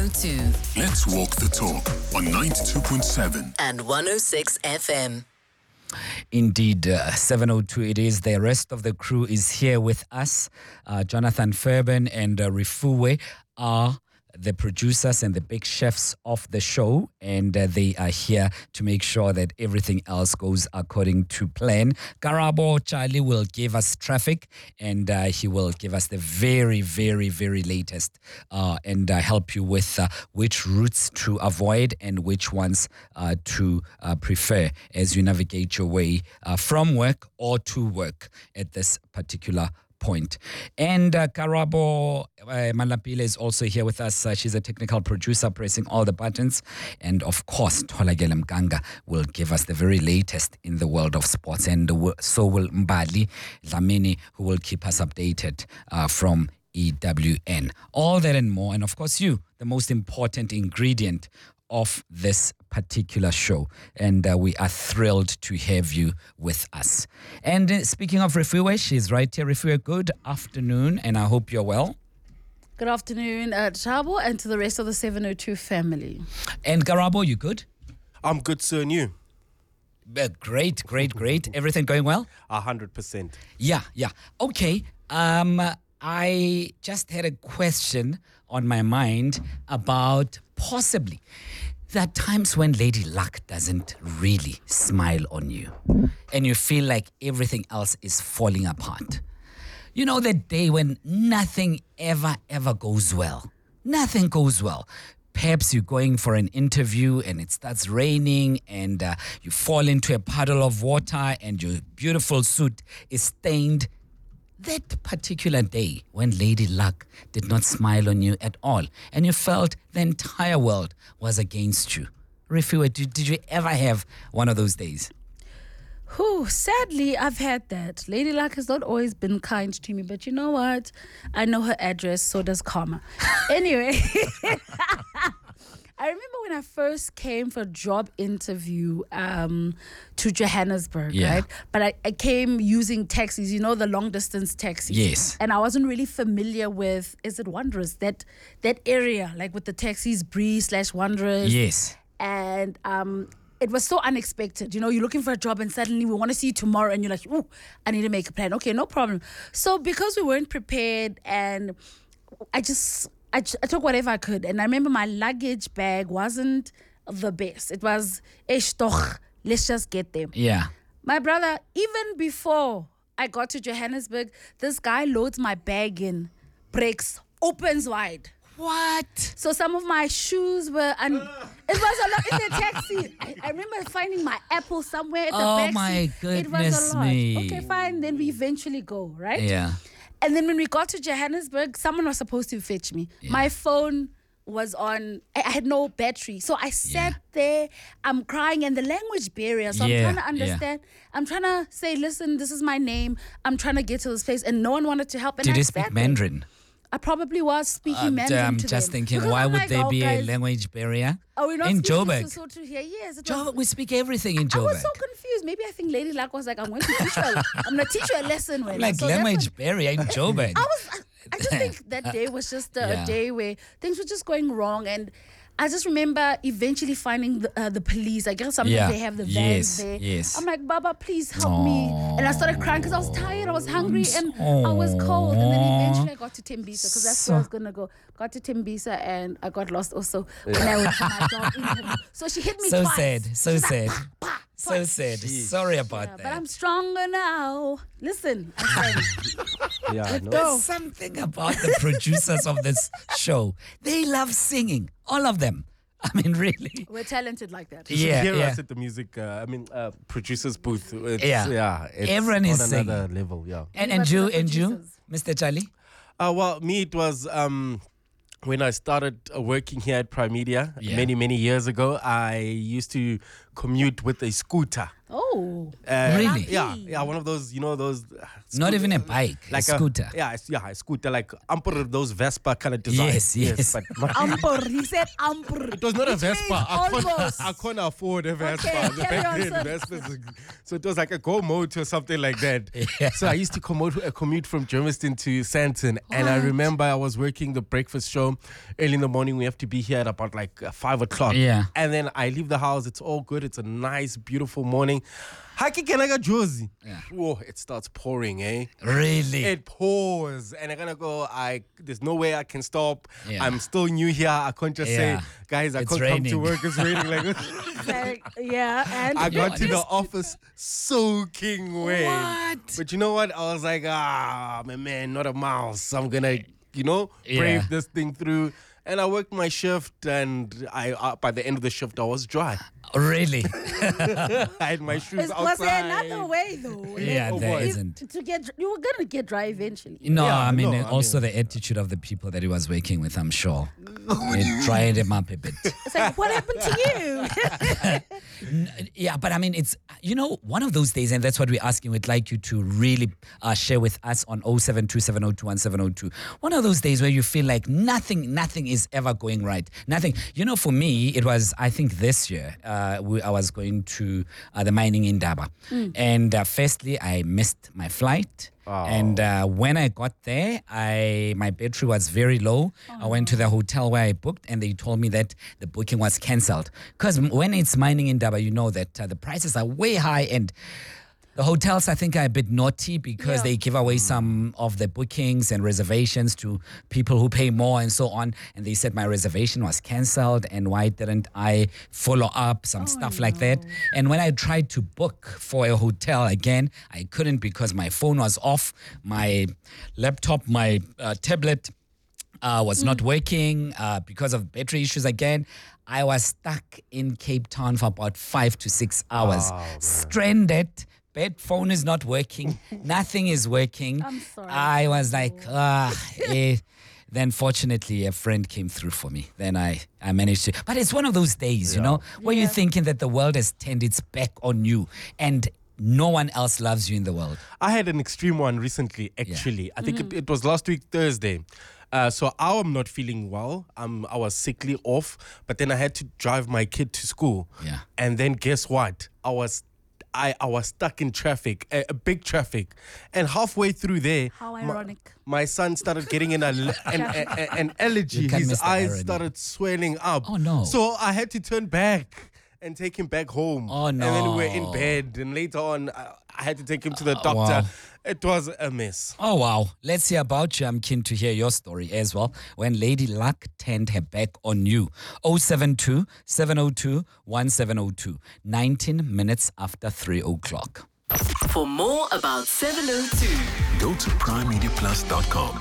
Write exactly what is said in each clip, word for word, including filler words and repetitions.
oh two. Let's walk the talk on ninety-two point seven and one oh six F M. Indeed, uh, seven oh two it is. The rest of the crew is here with us. Uh, Jonathan Fairbairn and uh, Refuwe are the producers and the big chefs of the show, and uh, they are here to make sure that everything else goes according to plan. Karabo Charlie will give us traffic, and uh, he will give us the very, very, very latest uh, and uh, help you with uh, which routes to avoid and which ones uh, to uh, prefer as you navigate your way uh, from work or to work at this particular point. And uh, Karabo uh, Malapile is also here with us. Uh, she's a technical producer pressing all the buttons. And of course, Tholakele Mganga will give us the very latest in the world of sports. And uh, so will Mbali Dlamini, who will keep us updated uh, from E W N. All that and more. And of course, you, the most important ingredient of this particular show, and uh, we are thrilled to have you with us. And uh, speaking of Refuwe, she's right here. Refuwe, good afternoon, and I hope you're well. Good afternoon, uh, Chabo, and to the rest of the seven oh two family. And Karabo, you good? I'm good, sir, and you? Uh, great, great, great. Everything going well? A hundred percent. Yeah, yeah. Okay. Um, I just had a question on my mind about possibly there are times when Lady Luck doesn't really smile on you and you feel like everything else is falling apart. You know, that day when nothing ever, ever goes well. Nothing goes well. Perhaps you're going for an interview and it starts raining and uh, you fall into a puddle of water and your beautiful suit is stained. That particular day when Lady Luck did not smile on you at all and you felt the entire world was against you. Refuwe, did, did you ever have one of those days? Whew, sadly, I've had that. Lady Luck has not always been kind to me, but you know what? I know her address, so does karma. Anyway, I remember when I first came for a job interview um, to Johannesburg, Yeah. right? But I, I came using taxis, you know, the long distance taxis. Yes. And I wasn't really familiar with, is it Wanderers? That that area, like with the taxis, Bree slash Wanderers. Yes. And um, it was so unexpected. You know, you're looking for a job and suddenly we want to see you tomorrow and you're like, ooh, I need to make a plan. Okay, no problem. So because we weren't prepared and I just... I, I took whatever I could. And I remember my luggage bag wasn't the best. It was, Eish toch, let's just get them. Yeah. My brother, even before I got to Johannesburg, this guy loads my bag in, breaks, opens wide. What? So some of my shoes were, and it was a lot in the taxi. I, I remember finding my Apple somewhere at the Oh back my seat. It was goodness a lot. me. Okay, fine. Then we eventually go, right? Yeah. And then when we got to Johannesburg, someone was supposed to fetch me. Yeah. My phone was on, I I had no battery. So I sat Yeah. there, I'm crying, and the language barrier. So Yeah, I'm trying to yeah. understand. I'm trying to say, listen, this is my name. I'm trying to get to this place. And no one wanted to help. And Did I you sat speak there. Mandarin? I probably was speaking Uh, Mandarin I'm to just them. thinking, Because why I'm would like, there oh, be guys, a language barrier? Are we not in speaking Joburg? Sesotho here? Yes. It was, Joburg, we speak everything in I Joburg. was so confused. Maybe I think Lady Luck was like, I'm going to teach you. a- I'm going to teach you a lesson. When Like so that's language what- barrier in Joburg. I was. I, I just think that day was just a, Yeah. a day where things were just going wrong, and I just remember eventually finding the, uh, the police. I guess sometimes Yeah. they have the vans Yes, there. yes. I'm like, Baba, please help me. And I started crying because I was tired, I was hungry, and I was Aw. cold. And then eventually I got to Tembisa because that's So- where I was gonna go. Got to Tembisa and I got lost also when I went to my job interview. So she hit me So twice. sad, so She's like, sad. "Bah, bah," So twice. sad. Sorry about Yeah, that. but I'm stronger now. Listen, I'm saying, Yeah, I know. There's something about the producers of this show. They love singing, all of them. I mean, really. we're talented like that. You should Yeah, hear yeah. us at the music, uh, I mean, uh, producer's booth. It's, Yeah. yeah it's Everyone is on another singing. level, yeah. And, Give and us the you, and you, producers. Mister Charlie? Uh, well, me, it was um, when I started uh, working here at Prime Media Yeah. many, many years ago. I used to commute with a scooter. Oh. Oh, Uh, Really? Yeah, yeah. One of those, you know, those. Uh, Not scooter- even a bike, a scooter. yeah, it's- yeah, a scooter like amper those Vespa kind of design. Yes, yes. But my- Ampur. He said Ampur. it was not a Which means Vespa. I couldn't, almost. I couldn't afford a Vespa. Okay, The carry back on, then, sir. Vespas, so it was like a Go Motor or something like that. Yeah. So I used to commute, uh, commute from Germiston to Sandton, and I remember I was working the breakfast show early in the morning. We have to be here at about like uh, five o'clock. Yeah. And then I leave the house. It's all good. It's a nice, beautiful morning. Haki kenaga Josie. Yeah. Whoa, it starts pouring, eh? Really? It pours, and I'm gonna go. I there's no way I can stop. Yeah. I'm still new here. I can't just Yeah. say, guys, I It's can't come to raining. work. It's raining. Like Like, yeah, and I got to the honest. office soaking wet. What? But you know what? I was like, ah, my man, not a mouse. I'm gonna, you know, brave Yeah. this thing through. And I worked my shift, and I uh, by the end of the shift, I was dry. Really? I had my shoes was outside. there another way though? Yeah, Oh, there boy. isn't. To get, you were gonna get dry eventually. No, Yeah, I mean, no, uh, I also mean- the attitude of the people that he was working with, I'm sure. It dried him up a bit. It's like, what happened to you? N- Yeah, but I mean, it's, you know, one of those days, and that's what we're asking. We'd like you to really uh, share with us on oh seven two seven oh two one seven oh two. One of those days where you feel like nothing, nothing is ever going right. Nothing. You know, for me, it was, I think this year, uh, we, I was going to uh, the mining in Daba. And uh, firstly, I missed my flight. And uh, when I got there, I my battery was very low. I went to the hotel where I booked, and they told me that the booking was cancelled. Because when it's mining in Daba, you know that uh, the prices are way high, and the hotels, I think, are a bit naughty because Yeah. they give away some of the bookings and reservations to people who pay more and so on. And they said my reservation was cancelled, and why didn't I follow up, some stuff like that. And when I tried to book for a hotel again, I couldn't because my phone was off, my laptop, my uh, tablet uh, was not working uh, because of battery issues again. I was stuck in Cape Town for about five to six hours, stranded. Bed phone is not working. Nothing is working. I'm sorry. I was like, ah. eh. Then fortunately, a friend came through for me. Then I, I managed to. But it's one of those days, you know, where Yeah. you're thinking that the world has turned its back on you and no one else loves you in the world. I had an extreme one recently, actually. I think it, it was last week, Thursday. Uh, so I'm not feeling well. Um, I was sickly off, but then I had to drive my kid to school. Yeah. And then guess what? I was I, I was stuck in traffic, a, a big traffic. And halfway through there, How my- ironic. My, son started getting an, al- an, an, an allergy. You can't His miss the eyes irony. started swelling up. Oh, no. So I had to turn back and take him back home. Oh, And then we were no. in bed. And later on, I, I had to take him to the Oh, doctor. wow. It was a mess. Oh, wow. Let's hear about you. I'm keen to hear your story as well. When Lady Luck turned her back on you. oh seven two seven oh two one seven oh two. nineteen minutes after three o'clock. For more about seven oh two, Go to prime media plus dot com.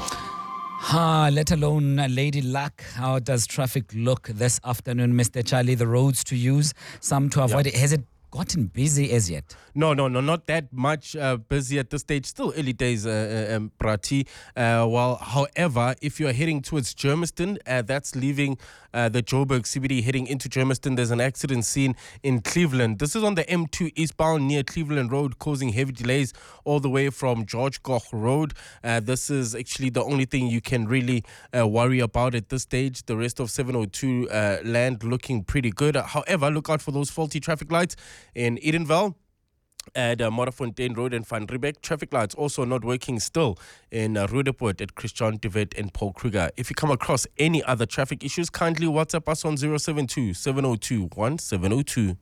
Ah, let alone uh, Lady Luck. How does traffic look this afternoon, Mister Charlie? The roads to use, some to avoid. Has it gotten busy as yet? No, no, no, not that much uh, busy at this stage. Still early days, uh, uh, um, Prati. Uh, well, however, if you're heading towards Germiston, uh, that's leaving uh, the Joburg C B D heading into Germiston. There's an accident scene in Cleveland. This is on the M two eastbound near Cleveland Road, causing heavy delays all the way from George Koch Road. Uh, this is actually the only thing you can really uh, worry about at this stage. The rest of seven oh two uh, land looking pretty good. However, look out for those faulty traffic lights in Edenville at uh, Modderfontein Road and Van Riebeck. Traffic lights also not working still in uh, Rudeport at Christian Devet and Paul Kruger. If you come across any other traffic issues, kindly WhatsApp us on zero seven two seven oh two one seven oh two.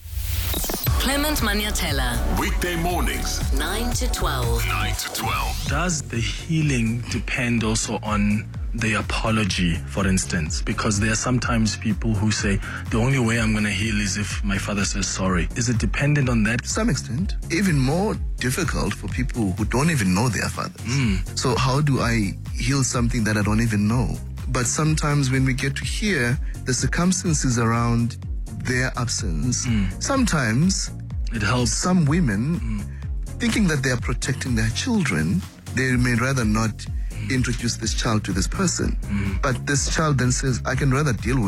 Clement Maniatella, Weekday mornings, nine to twelve. nine to twelve. Does the healing depend also on the apology, for instance? Because there are sometimes people who say, the only way I'm going to heal is if my father says sorry. Is it dependent on that? To some extent, even more difficult for people who don't even know their fathers. So how do I heal something that I don't even know? But sometimes when we get to hear the circumstances around their absence, sometimes It helps. some women, thinking that they are protecting their children, they may rather not introduce this child to this person. But this child then says, I can rather deal with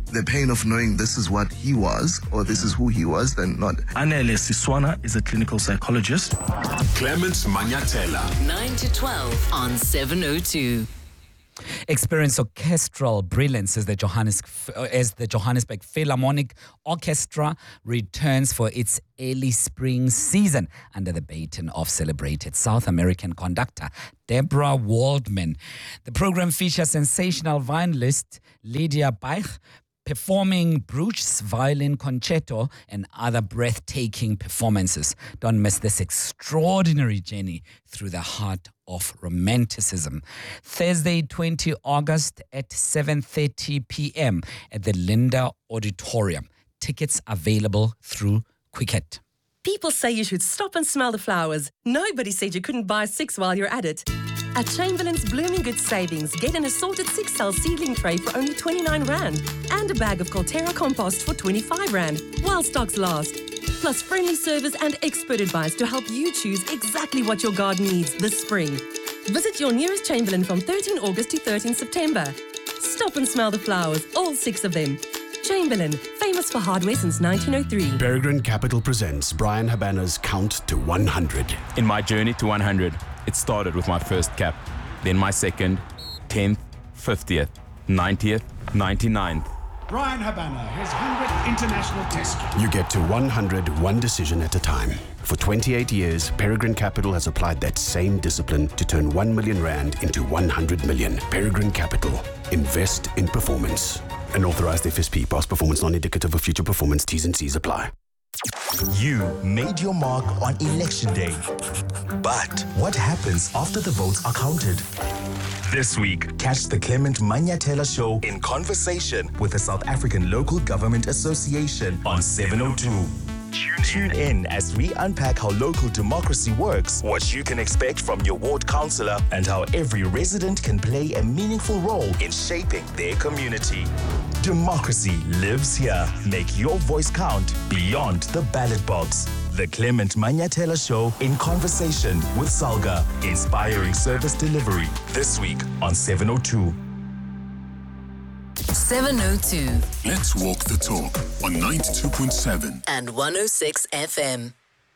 the pain of knowing this is what he was or this is who he was than not. Anele Siswana is a clinical psychologist. Clement Manyatela. nine to twelve on seven oh two. Experience orchestral brilliance as the, Johannes, as the Johannesburg Philharmonic Orchestra returns for its early spring season under the baton of celebrated South American conductor Deborah Waldman. The program features sensational violinist Lydia Baich performing Bruch's violin concerto and other breathtaking performances. Don't miss this extraordinary journey through the heart of romanticism. Thursday, the twentieth of August at seven thirty p.m. at the Linda Auditorium. Tickets available through Quicket. People say you should stop and smell the flowers. Nobody said you couldn't buy six while you're at it. At Chamberlain's Blooming Goods Savings, get an assorted six-cell seedling tray for only twenty-nine rand and a bag of Colterra compost for twenty-five rand while stocks last. Plus friendly service and expert advice to help you choose exactly what your garden needs this spring. Visit your nearest Chamberlain from thirteenth of August to thirteenth of September. Stop and smell the flowers, all six of them. Chamberlain, famous for hardware since nineteen oh three. Peregrine Capital presents Brian Habana's Count to one hundred. In my journey to one hundred, it started with my first cap, then my second, tenth, fiftieth, ninetieth, ninety-ninth. Brian Habana, his one hundredth international test. You get to one hundred one decision at a time. For twenty-eight years, Peregrine Capital has applied that same discipline to turn one million rand into one hundred million. Peregrine Capital. Invest in performance. An authorized F S P. Past performance non-indicative of future performance. T's and C's apply. You made your mark on election day. But what happens after the votes are counted? This week, catch the Clement Manyatela Show in conversation with the South African Local Government Association on seven oh two. Tune in as we unpack how local democracy works, what you can expect from your ward councillor, and how every resident can play a meaningful role in shaping their community. Democracy lives here. Make your voice count beyond the ballot box. The Clement Manyatela Show in conversation with Salga, inspiring service delivery. This week on seven oh two. seven oh two Let's walk the talk on ninety-two point seven and one oh six F M.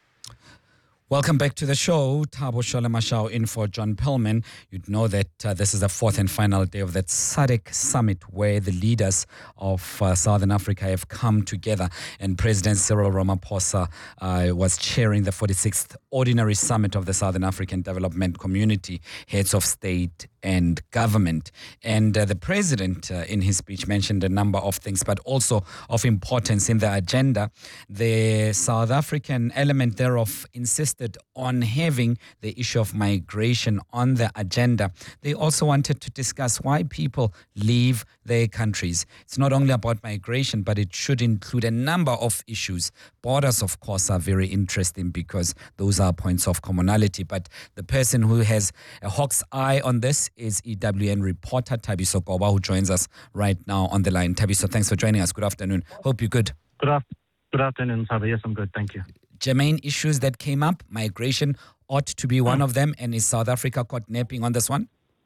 Welcome back to the show. Thabo Sholomashao in for John Pillman. You'd know that uh, this is the fourth and final day of that S A D C summit where the leaders of uh, Southern Africa have come together, and President Cyril Ramaphosa uh, was chairing the forty-sixth Ordinary Summit of the Southern African Development Community, heads of state and government. And uh, the president uh, in his speech mentioned a number of things, but also of importance in the agenda. The South African element thereof insisted on having the issue of migration on the agenda. They also wanted to discuss why people leave their countries. It's not only about migration, but it should include a number of issues. Borders, of course, are very interesting because those are points of commonality. But the person who has a hawk's eye on this is E W N reporter Thabiso Goba, who joins us right now on the line. Thabiso, thanks for joining us. Good afternoon. Hope you're good. Good, af- good afternoon, Saba. Yes, I'm good. Thank you. Germain issues that came up, migration ought to be one of them. And is South Africa caught napping on this one?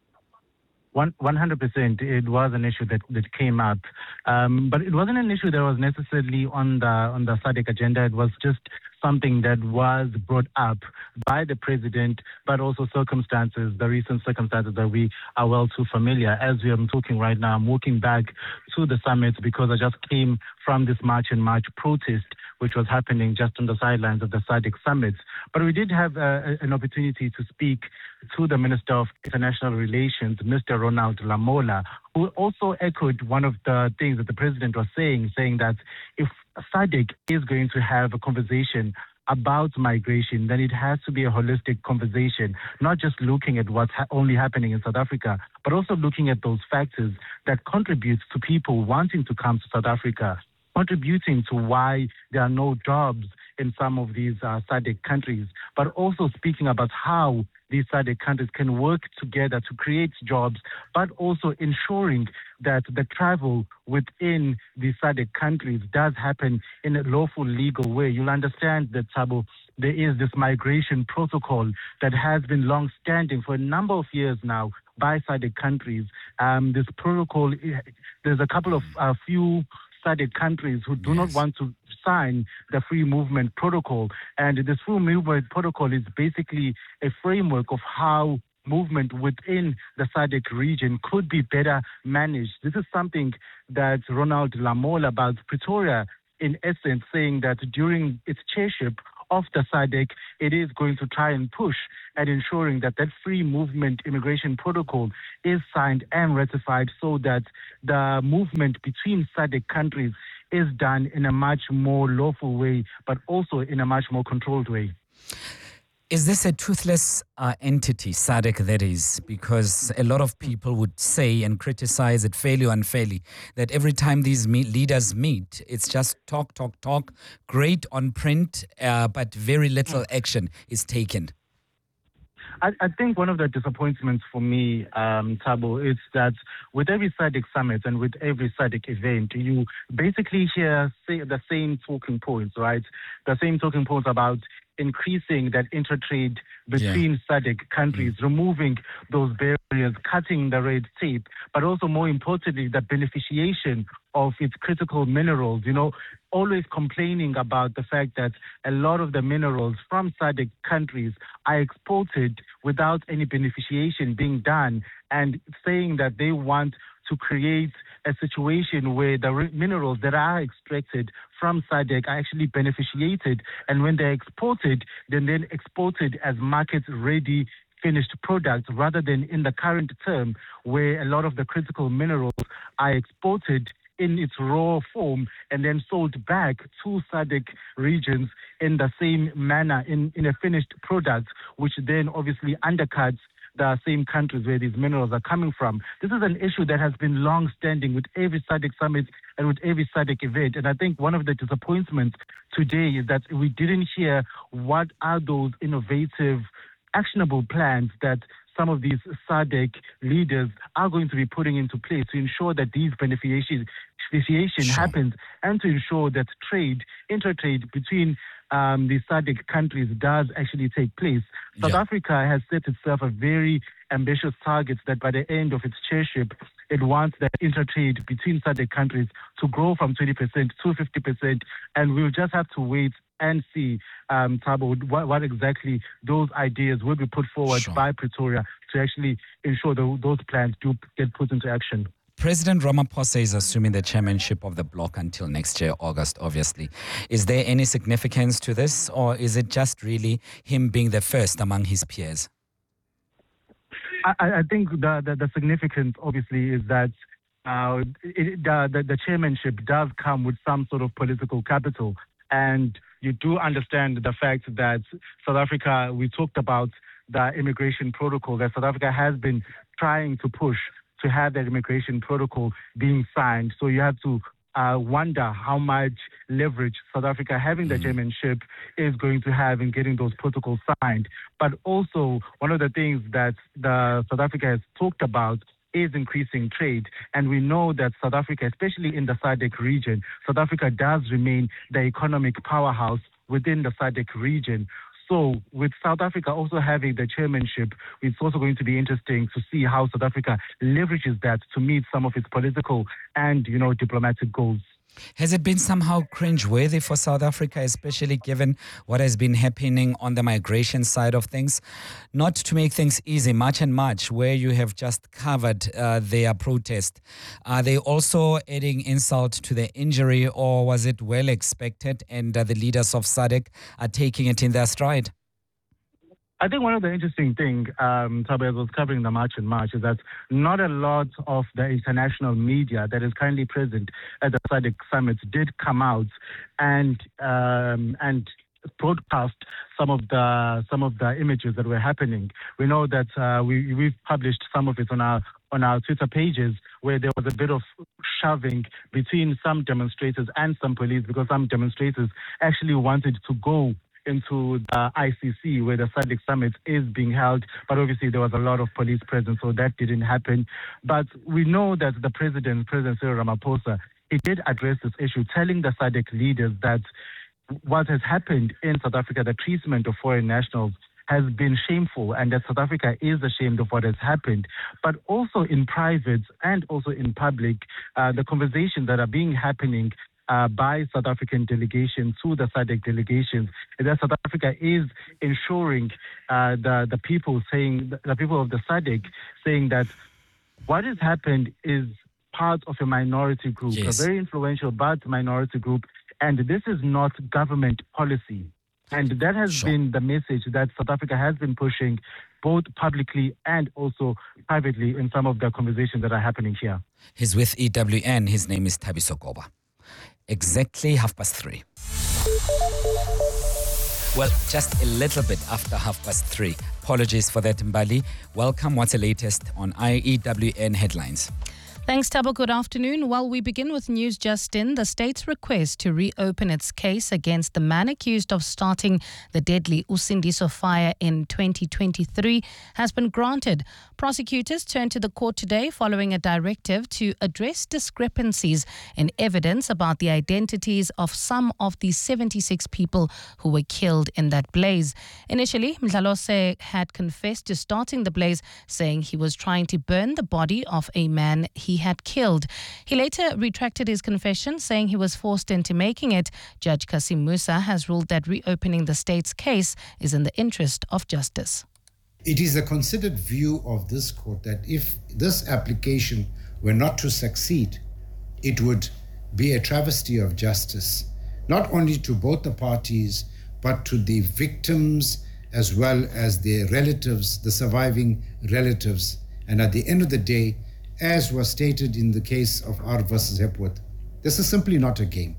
One, 100% it was an issue that, that came up. Um, but it wasn't an issue that was necessarily on the on the S A D C agenda. It was just something that was brought up by the president, but also circumstances, the recent circumstances that we are well too familiar. As we are talking right now, I'm walking back to the summit because I just came from this March and March protest, which was happening just on the sidelines of the S A D C summit. But we did have uh, an opportunity to speak to the Minister of International Relations, Mister Ronald Lamola, who also echoed one of the things that the president was saying, saying that if S A D C is going to have a conversation about migration, then it has to be a holistic conversation, not just looking at what's ha- only happening in South Africa, but also looking at those factors that contribute to people wanting to come to South Africa, contributing to why there are no jobs in some of these uh, S A D C countries, but also speaking about how these S A D C countries can work together to create jobs, but also ensuring that the travel within these S A D C countries does happen in a lawful, legal way. You'll understand that, Thabo, there is this migration protocol that has been long-standing for a number of years now, by SADC countries. Um, this protocol, there's a couple of uh, few SADC countries who do yes. not want to sign the free movement protocol. And this free movement protocol is basically a framework of how movement within the SADC region could be better managed. This is something that Ronald Lamola about Pretoria, in essence, saying that during its chairship of the SADC, it is going to try and push at ensuring that that free movement immigration protocol is signed and ratified so that the movement between SADC countries is done in a much more lawful way, but also in a much more controlled way. Is this a toothless uh, entity, SADC, that is? Because a lot of people would say and criticize it fairly or unfairly that every time these meet, leaders meet, it's just talk, talk, talk, great on print, uh, but very little action is taken. I, I think one of the disappointments for me, um, Thabo, is that with every SADC summit and with every SADC event, you basically hear say, the same talking points, right? The same talking points about increasing that intertrade between yeah. SADC countries, mm. removing those barriers, cutting the red tape, but also more importantly, the beneficiation of its critical minerals, you know, always complaining about the fact that a lot of the minerals from SADC countries are exported without any beneficiation being done, and saying that they want to create a situation where the re- minerals that are extracted from SADC are actually beneficiated, and when they're exported, then then exported as market-ready finished products rather than in the current term where a lot of the critical minerals are exported in its raw form and then sold back to SADC regions in the same manner in, in a finished product, which then obviously undercuts the same countries where these minerals are coming from. This is an issue that has been long-standing with every SADC summit and with every SADC event. And I think one of the disappointments today is that we didn't hear what are those innovative, actionable plans that some of these SADC leaders are going to be putting into place to ensure that these beneficiation, beneficiation sure. happens, and to ensure that trade, intertrade between um, the SADC countries does actually take place. South yeah. Africa has set itself a very ambitious target that by the end of its chairship, it wants that intertrade between SADC countries to grow from twenty percent to fifty percent, and we'll just have to wait and see, um, Thabo, what, what exactly those ideas will be put forward sure. by Pretoria to actually ensure that those plans do get put into action. President Ramaphosa is assuming the chairmanship of the bloc until next year, August, obviously. Is there any significance to this, or is it just really him being the first among his peers? I, I think the, the, the significance, obviously, is that uh, it, the, the, the chairmanship does come with some sort of political capital. And you do understand the fact that South Africa, we talked about the immigration protocol, that South Africa has been trying to push to have that immigration protocol being signed. So you have to uh, wonder how much leverage South Africa having the chairmanship is going to have in getting those protocols signed. But also, one of the things that the South Africa has talked about is increasing trade. And we know that South Africa, especially in the SADC region, South Africa does remain the economic powerhouse within the SADC region. So with South Africa also having the chairmanship, it's also going to be interesting to see how South Africa leverages that to meet some of its political and, you know, diplomatic goals. Has it been somehow cringeworthy for South Africa, especially given what has been happening on the migration side of things? Not to make things easy, much and much, where you have just covered uh, their protest. Are they also adding insult to the injury, or was it well expected and uh, the leaders of SADC are taking it in their stride? I think one of the interesting things, um, Thabo, as I was covering the March in March, is that not a lot of the international media that is currently present at the SADC summit did come out and um, and broadcast some of the some of the images that were happening. We know that uh, we we've published some of it on our on our Twitter pages, where there was a bit of shoving between some demonstrators and some police, because some demonstrators actually wanted to go into the I C C where the SADC summit is being held, but obviously there was a lot of police presence, so that didn't happen. But we know that the president, President Cyril Ramaphosa, he did address this issue, telling the SADC leaders that what has happened in South Africa, the treatment of foreign nationals, has been shameful and that South Africa is ashamed of what has happened. But also in private and also in public, uh, the conversations that are being happening Uh, by South African delegations to the S A D C delegations, is that South Africa is ensuring uh, the the people saying the people of the S A D C saying that what has happened is part of a minority group, Yes. a very influential but minority group, and this is not government policy. And that has Sure. been the message that South Africa has been pushing both publicly and also privately in some of the conversations that are happening here. He's with E W N. His name is Thabiso Goba. Exactly half past three. Well, just a little bit after half past three. Apologies for that, Mbali. Welcome. What's the latest on I E W N headlines? Thanks, Tabo. Good afternoon. Well, we begin with news just in. The state's request to reopen its case against the man accused of starting the deadly Usindiso fire in twenty twenty-three has been granted. Prosecutors turned to the court today following a directive to address discrepancies in evidence about the identities of some of the seventy-six people who were killed in that blaze. Initially, Mdlalose had confessed to starting the blaze, saying he was trying to burn the body of a man he had killed. He later retracted his confession, saying he was forced into making it. Judge Kasim Musa has ruled that reopening the state's case is in the interest of justice. It is the considered view of this court that if this application were not to succeed, it would be a travesty of justice, not only to both the parties, but to the victims as well as their relatives, the surviving relatives. And at the end of the day, as was stated in the case of R versus Hepworth, this is simply not a game.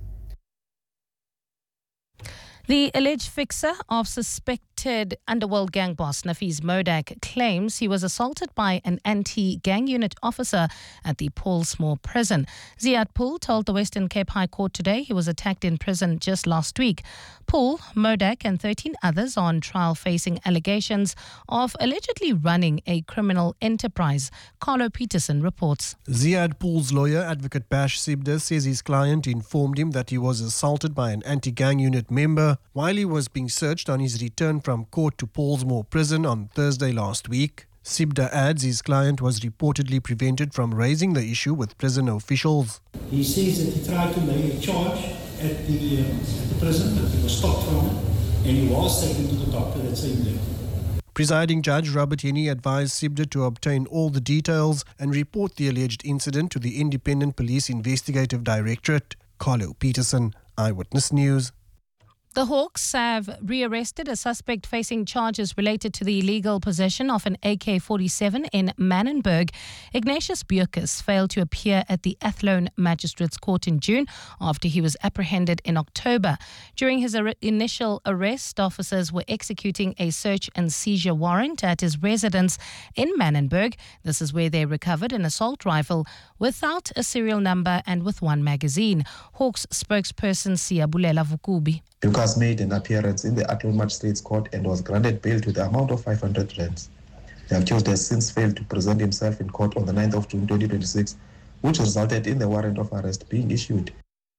The alleged fixer of suspected underworld gang boss Nafeez Modak claims he was assaulted by an anti-gang unit officer at the Pollsmoor prison. Ziad Pool told the Western Cape High Court today he was attacked in prison just last week. Pool, Modak and thirteen others are on trial facing allegations of allegedly running a criminal enterprise. Carlo Peterson reports. Ziad Pool's lawyer, Advocate Bash Sibda, says his client informed him that he was assaulted by an anti-gang unit member while he was being searched on his return from court to Pollsmoor prison on Thursday last week. Sibda adds his client was reportedly prevented from raising the issue with prison officials. He says that he tried to lay a charge at the, uh, at the prison, but he was stopped from it, and he was taken to the doctor that same day. Presiding Judge Robert Henney advised Sibda to obtain all the details and report the alleged incident to the Independent Police Investigative Directorate. Carlo Peterson, Eyewitness News. The Hawks have rearrested a suspect facing charges related to the illegal possession of an A K forty-seven in Manenberg. Ignatius Bierkes failed to appear at the Athlone Magistrates Court in June after he was apprehended in October. During his ar- initial arrest, officers were executing a search and seizure warrant at his residence in Manenberg. This is where they recovered an assault rifle without a serial number and with one magazine. Hawks spokesperson Siyabulela Vukubi. Bierkes made an appearance in the Athlone Magistrates Court and was granted bail to the amount of five hundred rands. The accused has since failed to present himself in court on the ninth of June twenty twenty-six, which resulted in the warrant of arrest being issued.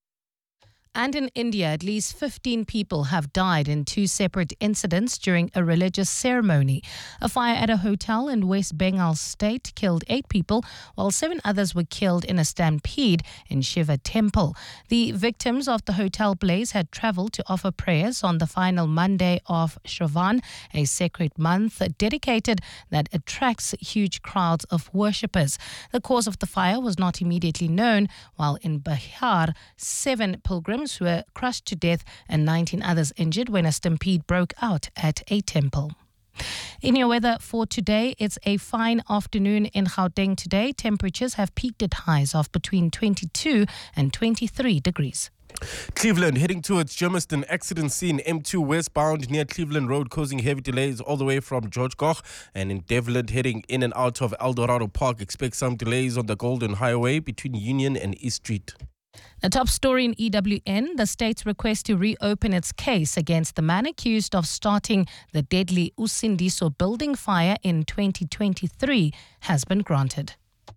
And in India, at least fifteen people have died in two separate incidents during a religious ceremony. A fire at a hotel in West Bengal state killed eight people, while seven others were killed in a stampede in Shiva Temple. The victims of the hotel blaze had travelled to offer prayers on the final Monday of Shravan, a sacred month dedicated that attracts huge crowds of worshippers. The cause of the fire was not immediately known, while in Bihar, seven pilgrims were crushed to death and nineteen others injured when a stampede broke out at a temple. In your weather for today, it's a fine afternoon in Gauteng today. Temperatures have peaked at highs of between twenty-two and twenty-three degrees. Cleveland heading towards Germiston. Accident scene M two westbound near Cleveland Road causing heavy delays all the way from George Koch. And in Devlin heading in and out of Eldorado Park, expect some delays on the Golden Highway between Union and East Street. The top story in E W N, the state's request to reopen its case against the man accused of starting the deadly Usindiso building fire in twenty twenty-three has been granted.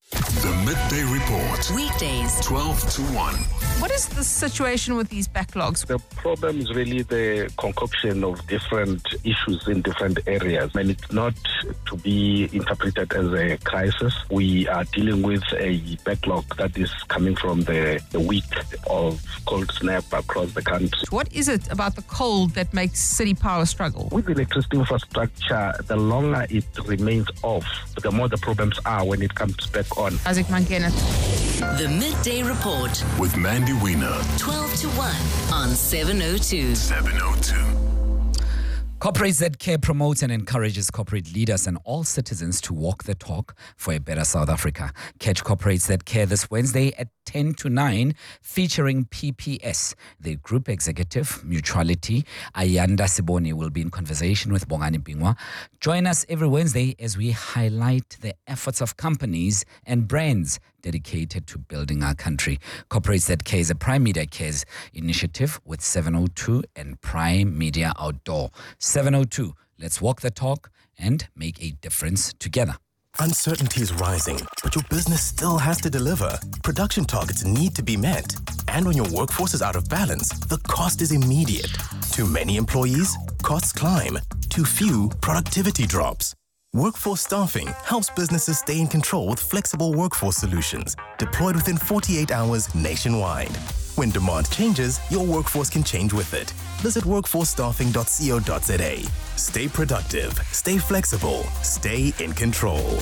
The Midday Report. Weekdays, twelve to one. What is the situation with these backlogs? The problem is really the concoction of different issues in different areas, and it's not to be interpreted as a crisis. We are dealing with a backlog that is coming from the, the week of cold snap across the country. What is it about the cold that makes City Power struggle? With electricity infrastructure, the longer it remains off, the more the problems are when it comes back on. Isaac Mankena. The Midday Report with Mandy Wiener. twelve to one on seven oh two. seven oh two. Corporate Z Care promotes and encourages corporate leaders and all citizens to walk the talk for a better South Africa. Catch Corporate Z Care this Wednesday at ten to nine, featuring P P S. The Group Executive, Mutuality, Ayanda Siboni, will be in conversation with Bongani Bingwa. Join us every Wednesday as we highlight the efforts of companies and brands dedicated to building our country. Corporate Z K is a Prime Media Cares initiative with seven oh two and Prime Media Outdoor. seven oh two, let's walk the talk and make a difference together. Uncertainty is rising, but your business still has to deliver. Production targets need to be met. And when your workforce is out of balance, the cost is immediate. Too many employees? Costs climb. Too few? Productivity drops. Workforce Staffing helps businesses stay in control with flexible workforce solutions deployed within forty-eight hours nationwide. When demand changes, your workforce can change with it. Visit workforce staffing dot co dot za. Stay productive, stay flexible, stay in control.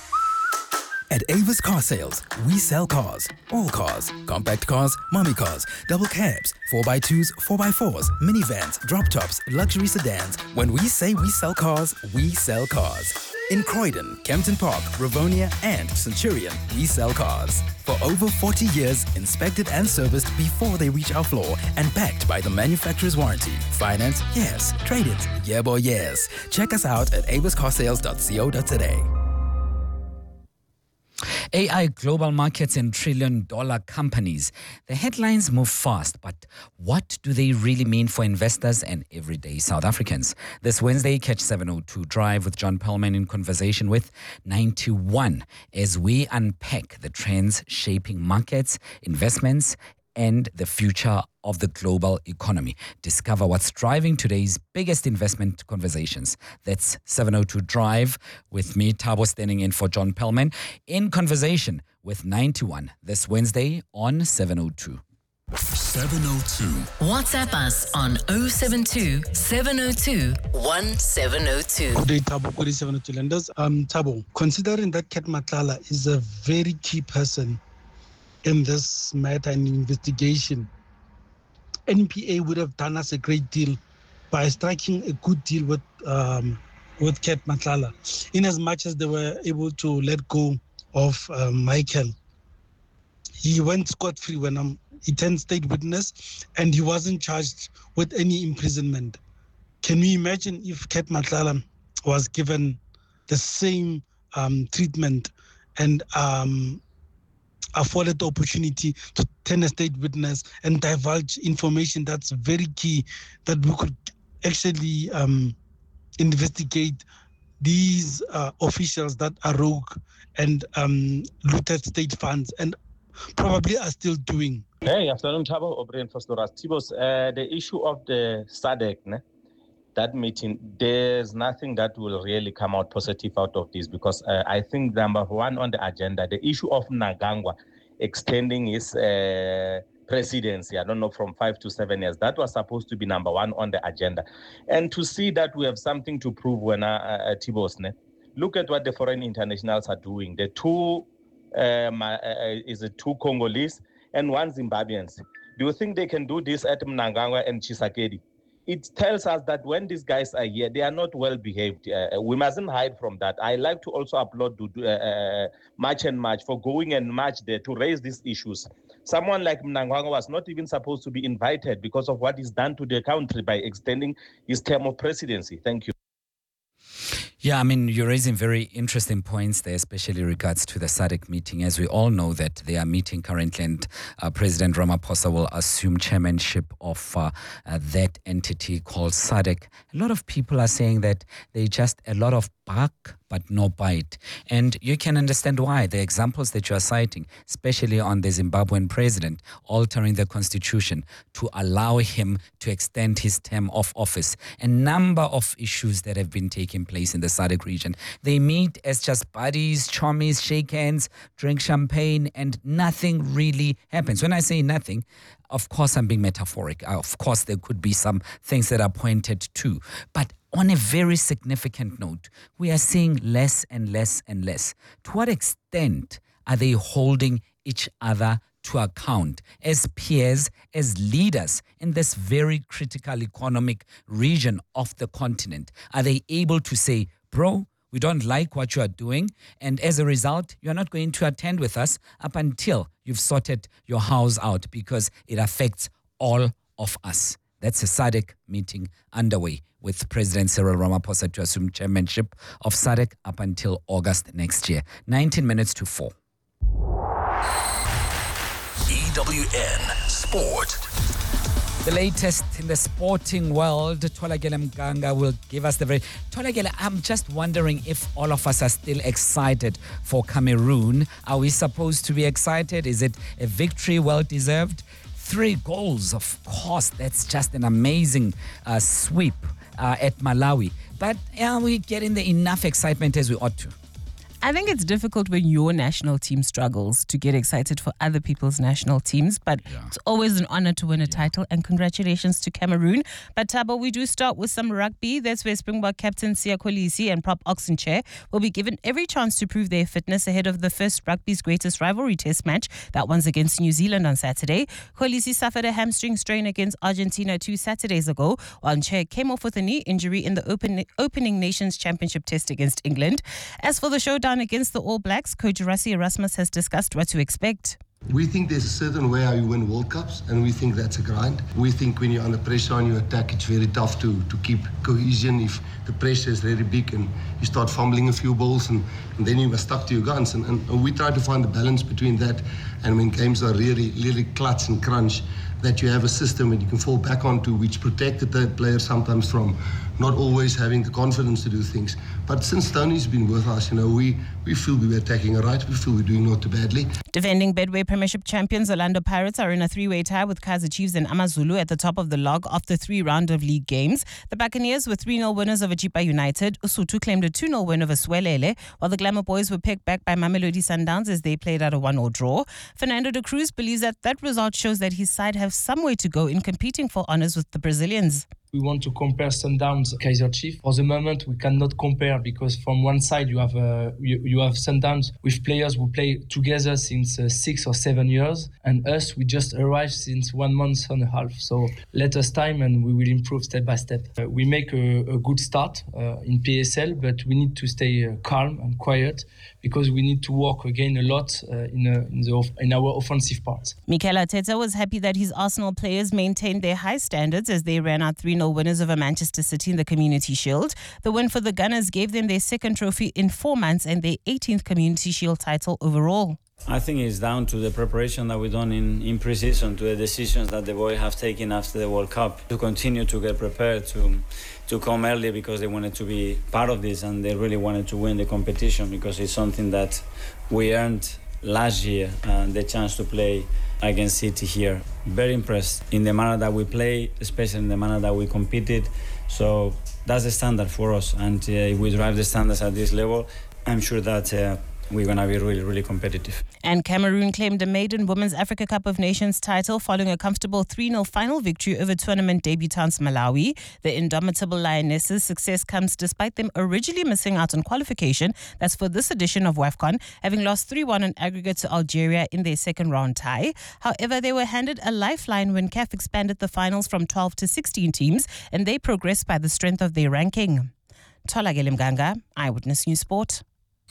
At Avis Car Sales, we sell cars. All cars. Compact cars, mommy cars, double cabs, four by twos, four by fours, minivans, drop tops, luxury sedans. When we say we sell cars, we sell cars. In Croydon, Kempton Park, Rivonia, and Centurion, we sell cars. For over forty years, inspected and serviced before they reach our floor and backed by the manufacturer's warranty. Finance? Yes. Trade-ins? Yeah, boy, yes. Check us out at avis car sales dot co dot za. A I, global markets, and trillion-dollar companies. The headlines move fast, but what do they really mean for investors and everyday South Africans? This Wednesday, catch seven oh two Drive with John Perlman in conversation with ninety-one as we unpack the trends shaping markets, investments, and the future of the global economy. Discover what's driving today's biggest investment conversations. That's seven oh two Drive with me, Thabo, standing in for John Perlman, in conversation with ninety-one this Wednesday on seven oh two. seven oh two. WhatsApp us on oh seven two, seven oh two, one seven oh two. Good day, Thabo. Good day, seven oh two lenders. Um, Thabo, considering that Cat Matlala is a very key person in this matter and investigation, N P A would have done us a great deal by striking a good deal with um, with Cat Matlala, in as much as they were able to let go of uh, Michael. He went scot-free when um, he turned state witness, and he wasn't charged with any imprisonment. Can we imagine if Cat Matlala was given the same um, treatment and um, afforded the opportunity to turn a state witness and divulge information that's very key, that we could actually um, investigate these uh, officials that are rogue and um, looted state funds and probably are still doing. Hey, afternoon, Thabo, O'Brien Fostoras. Tibos, uh, the issue of the S A D C, ne? That meeting, there's nothing that will really come out positive out of this, because uh, I think number one on the agenda, the issue of Mnangagwa extending his uh, presidency, I don't know, from five to seven years, that was supposed to be number one on the agenda. And to see that we have something to prove when uh, uh, Tibos, ne? Look at what the foreign internationals are doing. The two, um, uh, is it two Congolese and one Zimbabweans. Do you think they can do this at Mnangagwa and Tshisekedi? It tells us that when these guys are here, they are not well behaved. Uh, we mustn't hide from that. I like to also applaud to uh, March and March for going and march there to raise these issues. Someone like Mnangagwa was not even supposed to be invited because of what is done to the country by extending his term of presidency. Thank you. Yeah, I mean, you're raising very interesting points there, especially regards to the S A D C meeting. As we all know that they are meeting currently, and uh, President Ramaphosa will assume chairmanship of uh, uh, that entity called S A D C. A lot of people are saying that they're just a lot of bark but no bite. And you can understand why. The examples that you are citing, especially on the Zimbabwean president altering the constitution to allow him to extend his term of office. A number of issues that have been taking place in the S A D C region. They meet as just buddies, chummies, shake hands, drink champagne, and nothing really happens. When I say nothing, of course I'm being metaphoric. Of course there could be some things that are pointed to. But on a very significant note, we are seeing less and less and less. To what extent are they holding each other to account as peers, as leaders in this very critical economic region of the continent? Are they able to say, bro, we don't like what you are doing, and as a result, you're not going to attend with us up until you've sorted your house out because it affects all of us. That's a S A D C meeting underway with President Cyril Ramaphosa to assume chairmanship of S A D C up until August next year. nineteen minutes to four. E W N Sport. The latest in the sporting world, Tholakele Mganga will give us the very... Tholakele, I'm just wondering if all of us are still excited for Cameroon. Are we supposed to be excited? Is it a victory well-deserved? Three goals, of course. That's just an amazing uh, sweep uh, at Malawi. But are we getting the enough excitement as we ought to? I think it's difficult when your national team struggles to get excited for other people's national teams, but yeah. It's always an honor to win a yeah. title, and congratulations to Cameroon. But Thabo, we do start with some rugby. That's where Springbok captain Siya Kolisi and prop Oxenchair will be given every chance to prove their fitness ahead of the first rugby's greatest rivalry test match. That one's against New Zealand on Saturday. Kolisi suffered a hamstring strain against Argentina two Saturdays ago, while Nchair came off with a knee injury in the open, opening Nations Championship test against England. As for the showdown against the All Blacks, coach Rassie Erasmus has discussed what to expect. We think there's a certain way how you win World Cups, and we think that's a grind. We think when you're under pressure on your attack, it's very tough to, to keep cohesion if the pressure is very big and you start fumbling a few balls, and, and then you are stuck to your guns. And, and we try to find the balance between that and when games are really, really clutch and crunch, that you have a system that you can fall back onto which protect the player sometimes from not always having the confidence to do things. But since Tony's been with us, you know, we, we feel we were attacking it right. We feel we're doing not too badly. Defending Bedway Premiership champions Orlando Pirates are in a three-way tie with Kaizer Chiefs and AmaZulu at the top of the log after three round of league games. The Buccaneers were three nil winners over Chipa United. Usutu claimed a two nil win over Swelele, while the Glamour Boys were pegged back by Mamelodi Sundowns as they played out a one nil draw. Fernando de Cruz believes that that result shows that his side have some way to go in competing for honours with the Brazilians. We want to compare Sundowns, Kaizer Chiefs. For the moment, we cannot compare because from one side you have uh, you, you have Sundowns with players who play together since uh, six or seven years, and us we just arrived since one month and a half. So let us time, and we will improve step by step. Uh, we make a, a good start uh, in P S L, but we need to stay uh, calm and quiet because we need to work again a lot uh, in, uh, in the in our offensive parts. Mikel Arteta was happy that his Arsenal players maintained their high standards as they ran out three nil winners over Manchester City in the Community Shield. The win for the Gunners gave them their second trophy in four months and their eighteenth Community Shield title overall. I think it's down to the preparation that we've done in, in pre-season, to the decisions that the boys have taken after the World Cup, to continue to get prepared, to to come early because they wanted to be part of this and they really wanted to win the competition because it's something that we earned last year, and the chance to play against City here. Very impressed in the manner that we play, especially in the manner that we competed. So that's the standard for us, and uh, if we drive the standards at this level, I'm sure that uh, we're going to be really, really competitive. And Cameroon claimed a maiden Women's Africa Cup of Nations title following a comfortable three nil final victory over tournament debutants Malawi. The indomitable Lionesses' success comes despite them originally missing out on qualification. That's for this edition of WAFCON, having lost three one in aggregate to Algeria in their second round tie. However, they were handed a lifeline when C A F expanded the finals from twelve to sixteen teams, and they progressed by the strength of their ranking. Tholakele Mganga, Eyewitness News Sport.